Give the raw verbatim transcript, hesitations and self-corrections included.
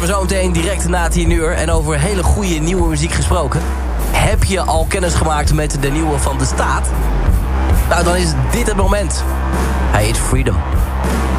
we zo meteen direct na tien uur. En over hele goede nieuwe muziek gesproken. Heb je al kennis gemaakt met de nieuwe van de staat? Nou, dan is dit het moment. Hij heet Freedom.